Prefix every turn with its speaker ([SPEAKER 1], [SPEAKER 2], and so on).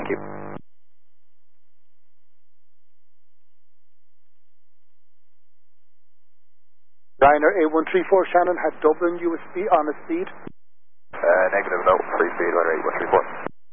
[SPEAKER 1] Thank you.
[SPEAKER 2] Ryanair A134 Shannon has Dublin USB on a speed.
[SPEAKER 1] Negative, no. Free speed, weather 8134.